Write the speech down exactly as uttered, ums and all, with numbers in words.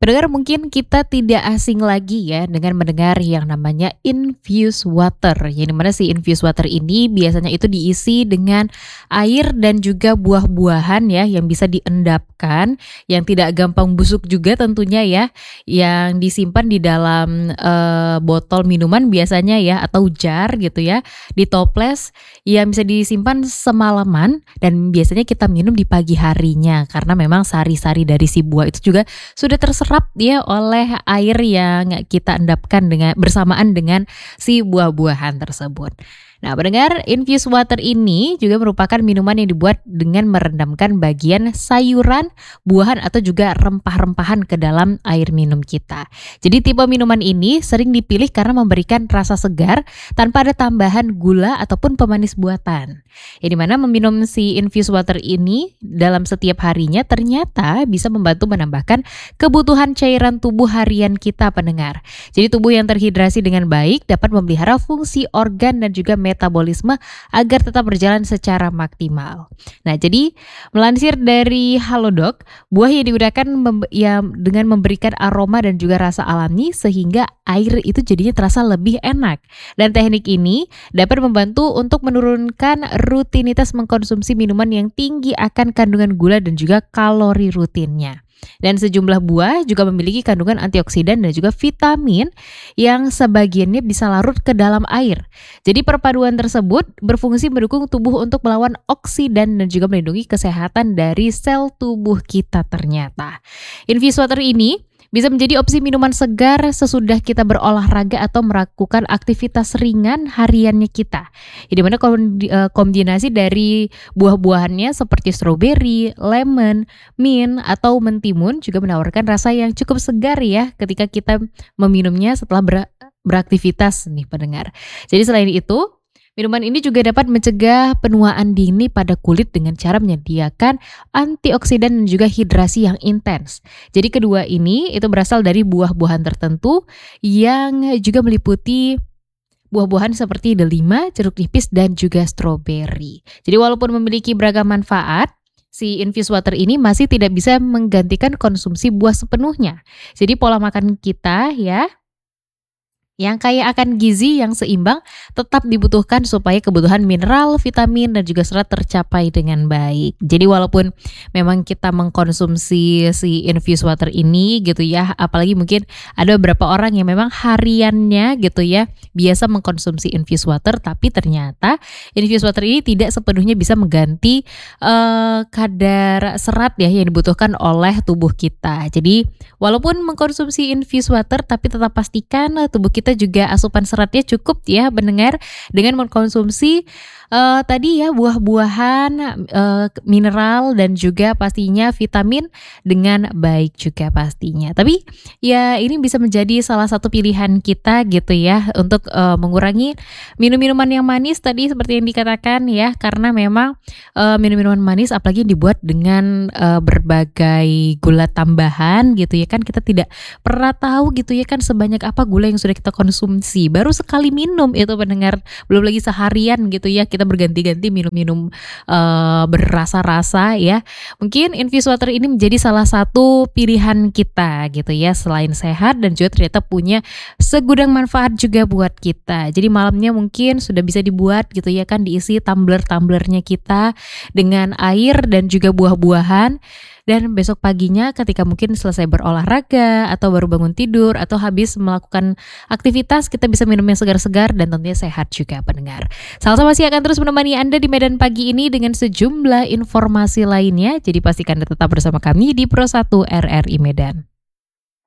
Pendengar mungkin kita tidak asing lagi ya dengan mendengar yang namanya infused water. Yang dimana si infused water ini biasanya itu diisi dengan air dan juga buah-buahan ya yang bisa diendapkan, yang tidak gampang busuk juga tentunya ya, yang disimpan di dalam eh, botol minuman biasanya ya atau jar gitu ya, di toples yang bisa disimpan semalaman dan biasanya kita minum di pagi harinya karena memang sari-sari dari si buah itu juga sudah terserap dia oleh air yang kita endapkan dengan bersamaan dengan si buah-buahan tersebut. Nah, pendengar, infused water ini juga merupakan minuman yang dibuat dengan merendamkan bagian sayuran, buahan atau juga rempah-rempahan ke dalam air minum kita. Jadi tipe minuman ini sering dipilih karena memberikan rasa segar tanpa ada tambahan gula ataupun pemanis buatan. Yang dimana meminum si infused water ini dalam setiap harinya ternyata bisa membantu menambahkan kebutuhan cairan tubuh harian kita, pendengar. Jadi tubuh yang terhidrasi dengan baik dapat memelihara fungsi organ dan juga metabolisme agar tetap berjalan secara maksimal. Nah, jadi melansir dari Halodoc, buah yang digunakan mem- ya, dengan memberikan aroma dan juga rasa alami sehingga air itu jadinya terasa lebih enak. Dan teknik ini dapat membantu untuk menurunkan rutinitas mengkonsumsi minuman yang tinggi akan kandungan gula dan juga kalori rutinnya. Dan sejumlah buah juga memiliki kandungan antioksidan dan juga vitamin yang sebagiannya bisa larut ke dalam air. Jadi perpaduan tersebut berfungsi mendukung tubuh untuk melawan oksidan dan juga melindungi kesehatan dari sel tubuh kita ternyata. Infused water ini bisa menjadi opsi minuman segar sesudah kita berolahraga atau melakukan aktivitas ringan hariannya kita. Di mana kombinasi dari buah-buahannya seperti stroberi, lemon, mint, atau mentimun juga menawarkan rasa yang cukup segar ya ketika kita meminumnya setelah ber- beraktivitas nih pendengar. Jadi selain itu, minuman ini juga dapat mencegah penuaan dini pada kulit dengan cara menyediakan antioksidan dan juga hidrasi yang intens. Jadi kedua ini itu berasal dari buah-buahan tertentu yang juga meliputi buah-buahan seperti delima, jeruk nipis, dan juga stroberi. Jadi walaupun memiliki beragam manfaat, si infused water ini masih tidak bisa menggantikan konsumsi buah sepenuhnya. Jadi pola makan kita ya, yang kaya akan gizi yang seimbang tetap dibutuhkan supaya kebutuhan mineral, vitamin, dan juga serat tercapai dengan baik. Jadi walaupun memang kita mengkonsumsi si infused water ini gitu ya, apalagi mungkin ada beberapa orang yang memang hariannya gitu ya biasa mengkonsumsi infused water, tapi ternyata infused water ini tidak sepenuhnya bisa mengganti uh, kadar serat ya yang dibutuhkan oleh tubuh kita. Jadi walaupun mengkonsumsi infused water, tapi tetap pastikan uh, tubuh kita juga asupan seratnya cukup ya pendengar dengan mengkonsumsi uh, tadi ya buah-buahan, uh, mineral dan juga pastinya vitamin dengan baik juga pastinya. Tapi ya ini bisa menjadi salah satu pilihan kita gitu ya untuk uh, mengurangi minum-minuman yang manis tadi seperti yang dikatakan ya, karena memang uh, minum-minuman manis apalagi yang dibuat dengan uh, berbagai gula tambahan gitu ya kan, kita tidak pernah tahu gitu ya kan sebanyak apa gula yang sudah kita konsumsi baru sekali minum itu pendengar, belum lagi seharian gitu ya kita berganti-ganti minum-minum uh, berrasa-rasa ya. Mungkin infused water ini menjadi salah satu pilihan kita gitu ya, selain sehat dan juga ternyata punya segudang manfaat juga buat kita. Jadi malamnya mungkin sudah bisa dibuat gitu ya kan, diisi tumbler-tumblernya kita dengan air dan juga buah-buahan. Dan besok paginya ketika mungkin selesai berolahraga atau baru bangun tidur atau habis melakukan aktivitas, kita bisa minum yang segar-segar dan tentunya sehat juga pendengar. Sama-sama masih akan terus menemani Anda di Medan Pagi ini dengan sejumlah informasi lainnya. Jadi pastikan Anda tetap bersama kami di Pro satu R R I Medan.